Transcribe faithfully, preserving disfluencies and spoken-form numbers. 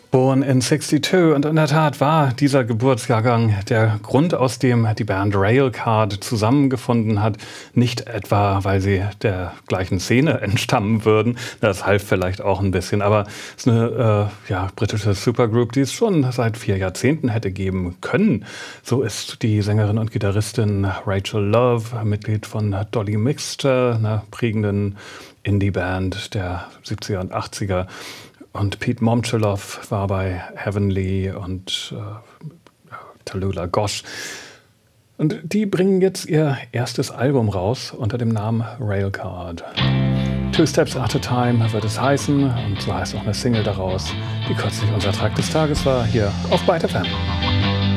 Born in sixty-two, und in der Tat war dieser Geburtsjahrgang der Grund, aus dem die Band Railcard zusammengefunden hat. Nicht etwa, weil sie der gleichen Szene entstammen würden, das half vielleicht auch ein bisschen, aber es ist eine äh, ja, britische Supergroup, die es schon seit vier Jahrzehnten hätte geben können. So ist die Sängerin und Gitarristin Rachel Love, Mitglied von Dolly Mixture, einer prägenden Indie-Band der siebziger und achtziger. Und Pete Momchilov war bei Heavenly und äh, Tallulah Gosh. Und die bringen jetzt ihr erstes Album raus unter dem Namen Railcard. Two Steps at a Time wird es heißen, und so heißt auch eine Single daraus, die kürzlich unser Track des Tages war, hier auf Byte F M.